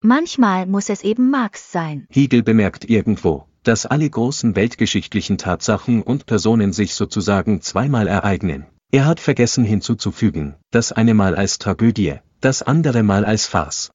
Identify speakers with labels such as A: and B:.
A: Manchmal muss es eben Marx sein.
B: Hegel bemerkt irgendwo, dass alle großen weltgeschichtlichen Tatsachen und Personen sich sozusagen zweimal ereignen. Er hat vergessen hinzuzufügen, das eine Mal als Tragödie, das andere Mal als Farce.